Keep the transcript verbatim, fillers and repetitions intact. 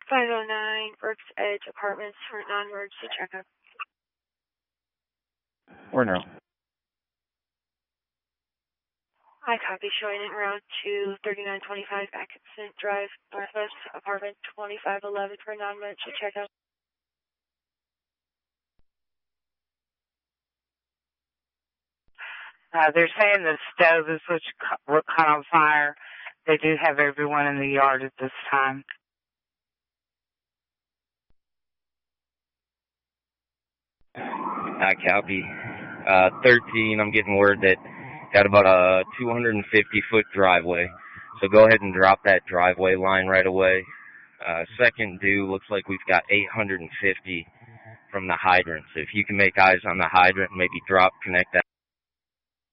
five oh nine Brooks Edge Apartments for non-emergency checkup. Order. I copy, showing it route to thirty-nine twenty-five Atkinson Drive, Northwest, apartment twenty-five eleven for non-emergency checkup. Uh, they're saying the stove is which were caught on fire. They do have everyone in the yard at this time. I copy. Uh, thirteen, I'm getting word that got about a two hundred fifty foot driveway. So go ahead and drop that driveway line right away. Uh, second due, looks like we've got eight hundred fifty from the hydrant. So if you can make eyes on the hydrant, maybe drop, connect that.